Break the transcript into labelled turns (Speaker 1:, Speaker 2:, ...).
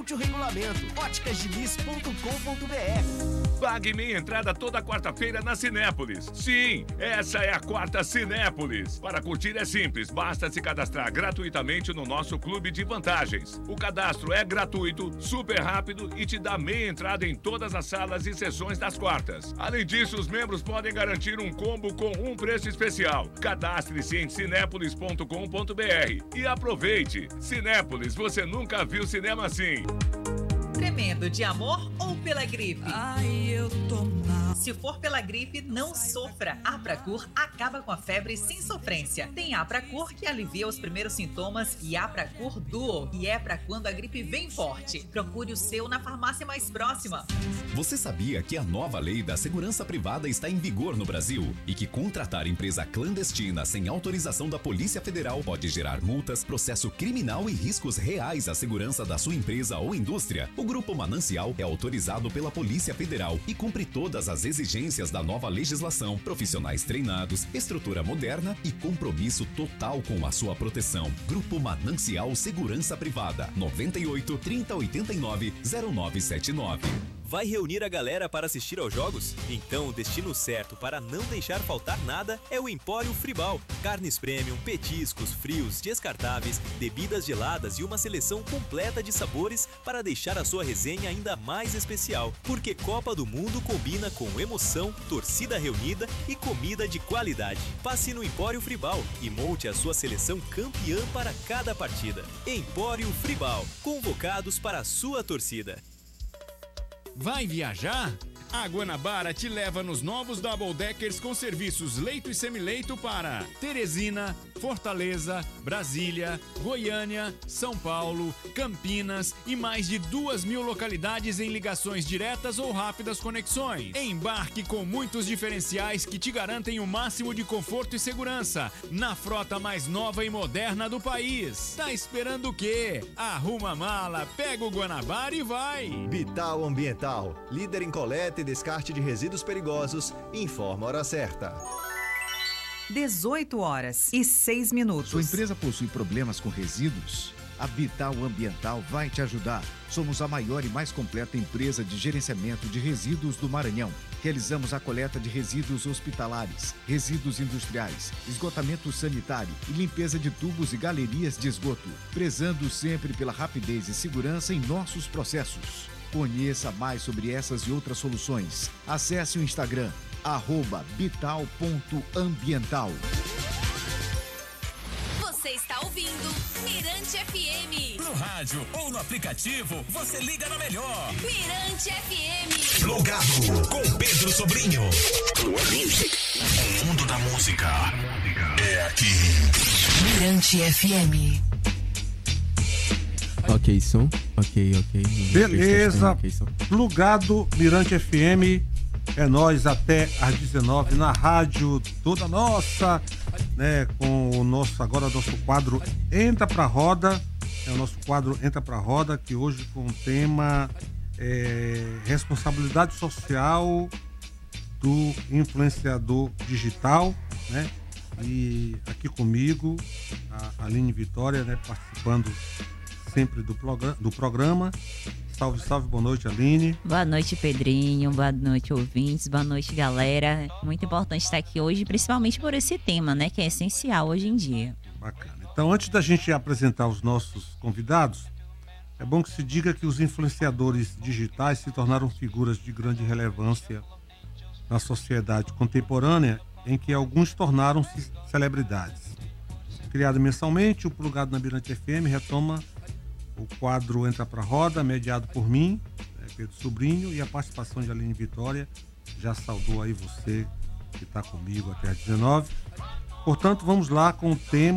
Speaker 1: o regulamento. óticasdiniz.com.br.
Speaker 2: Pague meia entrada toda quarta-feira na Cinépolis. Sim, essa é a quarta Cinépolis. Para curtir é simples, basta se cadastrar gratuitamente no nosso clube de vantagens. O cadastro é gratuito, super rápido e te dá meia entrada em todas as salas e sessões das quartas. Além disso, os membros podem garantir um combo com um preço especial. Cadastre-se em cinépolis.com.br e aproveite. Cinépolis, você nunca viu cinema assim.
Speaker 3: Tremendo de amor ou pela gripe?
Speaker 4: Ai, eu tô mal.
Speaker 3: Se for pela gripe, não sofra. Apracur acaba com a febre sem sofrência. Tem Apracur que alivia os primeiros sintomas e Apracur Duo, que é pra quando a gripe vem forte. Procure o seu na farmácia mais próxima.
Speaker 5: Você sabia que a nova lei da segurança privada está em vigor no Brasil e que contratar empresa clandestina sem autorização da Polícia Federal pode gerar multas, processo criminal e riscos reais à segurança da sua empresa ou indústria? O Grupo Manancial é autorizado pela Polícia Federal e cumpre todas as exigências da nova legislação, profissionais treinados, estrutura moderna e compromisso total com a sua proteção. Grupo Manancial Segurança Privada, 98 3089 0979.
Speaker 6: Vai reunir a galera para assistir aos jogos? Então o destino certo para não deixar faltar nada é o Empório Fribal. Carnes premium, petiscos, frios, descartáveis, bebidas geladas e uma seleção completa de sabores para deixar a sua resenha ainda mais especial. Porque Copa do Mundo combina com emoção, torcida reunida e comida de qualidade. Passe no Empório Fribal e monte a sua seleção campeã para cada partida. Empório Fribal, convocados para a sua torcida.
Speaker 7: Vai viajar? A Guanabara te leva nos novos Double Deckers com serviços leito e semileito para Teresina, Fortaleza, Brasília, Goiânia, São Paulo, Campinas e mais de 2.000 localidades em ligações diretas ou rápidas conexões. Embarque com muitos diferenciais que te garantem o máximo de conforto e segurança na frota mais nova e moderna do país. Tá esperando o quê? Arruma a mala, pega o Guanabara e vai!
Speaker 8: Vital Ambiental, líder em coleta e descarte de resíduos perigosos, informa a hora certa.
Speaker 9: 18h06.
Speaker 10: Sua empresa possui problemas com resíduos? A Vital Ambiental vai te ajudar. Somos a maior e mais completa empresa de gerenciamento de resíduos do Maranhão. Realizamos a coleta de resíduos hospitalares, resíduos industriais, esgotamento sanitário e limpeza de tubos e galerias de esgoto, prezando sempre pela rapidez e segurança em nossos processos. Conheça mais sobre essas e outras soluções. Acesse o Instagram, @vital.ambiental.
Speaker 11: Você está ouvindo Mirante FM.
Speaker 12: No rádio ou no aplicativo, você liga na melhor.
Speaker 11: Mirante FM.
Speaker 12: Plugado com Pedro Sobrinho. O mundo da música é aqui.
Speaker 11: Mirante FM.
Speaker 13: Ok, som. Ok.
Speaker 14: Beleza. Plugado, Mirante FM. É nós até às 19 na rádio toda nossa, né? Com o nosso quadro Entra Pra Roda. É o nosso quadro Entra Pra Roda, que hoje com o tema responsabilidade social do influenciador digital, né? E aqui comigo a Aline Vitória, né? Participando sempre do programa. Salve, boa noite, Aline.
Speaker 15: Boa noite, Pedrinho, boa noite, ouvintes, boa noite, galera. Muito importante estar aqui hoje, principalmente por esse tema, né, que é essencial hoje em dia.
Speaker 14: Bacana. Então, antes da gente apresentar os nossos convidados, é bom que se diga que os influenciadores digitais se tornaram figuras de grande relevância na sociedade contemporânea, em que alguns tornaram-se celebridades. Criado mensalmente, o Plugado na Mirante FM retoma o quadro Entra Pra Roda, mediado por mim, Pedro Sobrinho, e a participação de Aline Vitória. Já saudou aí você que está comigo até às 19. Portanto, vamos lá com o tema